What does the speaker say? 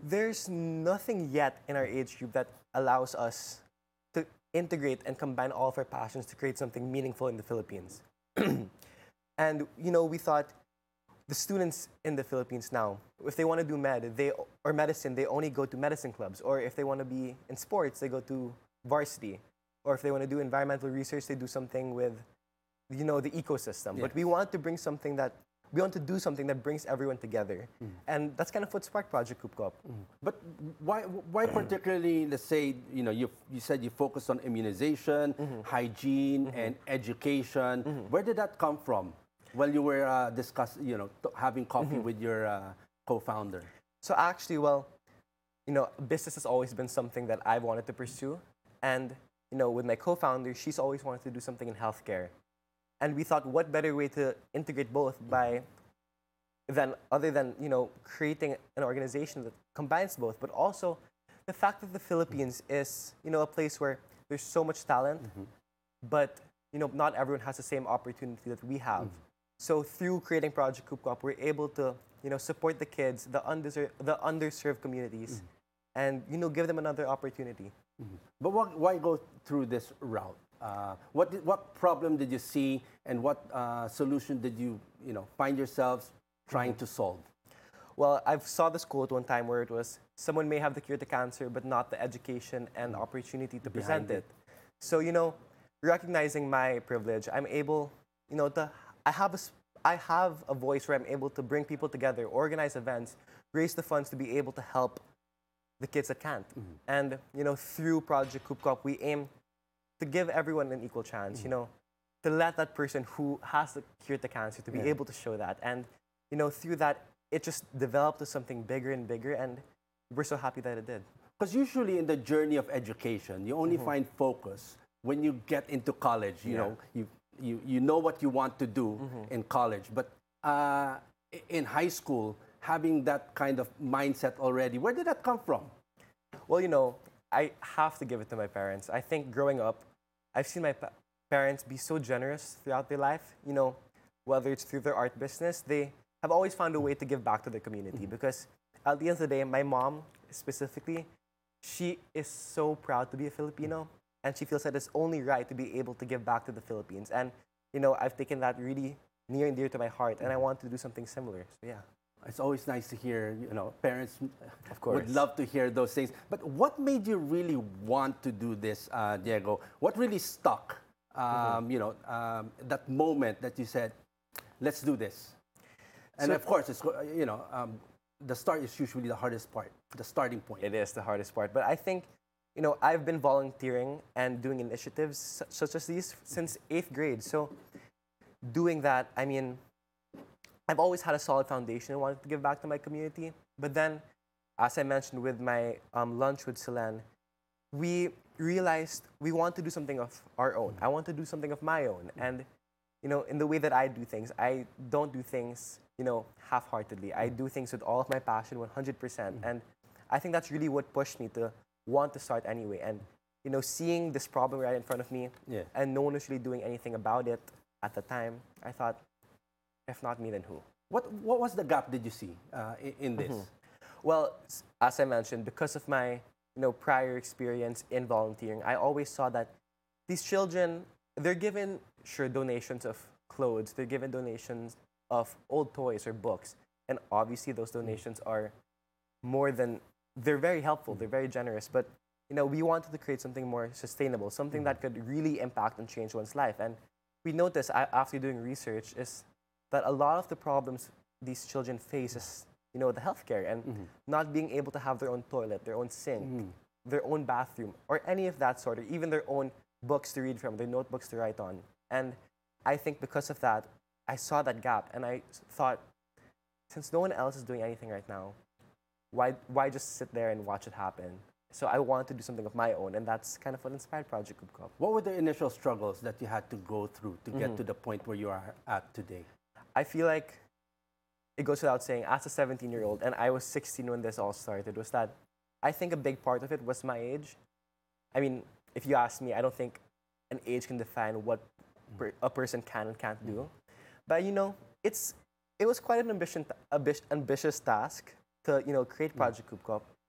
there's nothing yet in our age group that allows us to integrate and combine all of our passions to create something meaningful in the Philippines. And we thought the students in the Philippines now, if they want to do medicine, they only go to medicine clubs. Or if they want to be in sports, they go to varsity. Or if they want to do environmental research, they do something with, the ecosystem. Yes. But we want to do something that brings everyone together. And that's kind of what sparked Project Coop Cop. But why particularly, let's say, you said you focused on immunization, hygiene, and education. Where did that come from? While you were having coffee with your co-founder. So actually, business has always been something that I've wanted to pursue. And, with my co-founder, she's always wanted to do something in healthcare. And we thought, what better way to integrate both other than creating an organization that combines both, but also the fact that the Philippines is, a place where there's so much talent, but, not everyone has the same opportunity that we have. So through creating Project Coop Cop, we're able to, support the kids, the underserved communities, and, give them another opportunity. But why go through this route? What problem did you see, and what solution did you find yourselves trying to solve? Well, I saw this quote one time where it was, someone may have the cure to cancer, but not the education and opportunity to present it. So, recognizing my privilege, I'm able, I have a voice where I'm able to bring people together, organize events, raise the funds to be able to help the kids that can't. And, through Project Coop Cop, we aim to give everyone an equal chance, to let that person who has the cure to cancer to be able to show that. And, through that, it just developed to something bigger and bigger, and we're so happy that it did. Because usually in the journey of education, you only find focus when you get into college. You know what you want to do in college. But in high school, having that kind of mindset already, where did that come from? Well, I have to give it to my parents. I think growing up, I've seen my parents be so generous throughout their life. Whether it's through their art business, they have always found a way to give back to the community. Because at the end of the day, my mom specifically, she is so proud to be a Filipino. And she feels that it's only right to be able to give back to the Philippines. And, I've taken that really near and dear to my heart. And I want to do something similar. So, yeah. It's always nice to hear, parents of course would love to hear those things. But what made you really want to do this, Diego? What really stuck? That moment that you said, let's do this. And of course, it's, the start is usually the hardest part, the starting point. It is the hardest part. But I think, I've been volunteering and doing initiatives such as these since 8th grade. So doing that, I've always had a solid foundation and wanted to give back to my community. But then, as I mentioned with my lunch with Celine, we realized we want to do something of our own. I want to do something of my own. And, in the way that I do things, I don't do things, half-heartedly. I do things with all of my passion, 100%. And I think that's really what pushed me to want to start anyway. And, seeing this problem right in front of me, and no one was really doing anything about it at the time, I thought, if not me, then who? What was the gap did you see in this? Well, as I mentioned, because of my prior experience in volunteering, I always saw that these children, they're given donations of clothes, they're given donations of old toys or books, and obviously those donations are they're very helpful, they're very generous, but we wanted to create something more sustainable, something that could really impact and change one's life. And we noticed after doing research is that a lot of the problems these children face is, the healthcare and not being able to have their own toilet, their own sink, their own bathroom, or any of that sort, or even their own books to read from, their notebooks to write on. And I think because of that, I saw that gap, and I thought, since no one else is doing anything right now, why just sit there and watch it happen? So I wanted to do something of my own, and that's kind of what inspired Project Coop Cop. What were the initial struggles that you had to go through to get to the point where you are at today? I feel like it goes without saying, as a 17-year-old, and I was 16 when this all started, was that I think a big part of it was my age. If you ask me, I don't think an age can define what a person can and can't do. But, it was quite an ambitious task to create Project Coop Cop,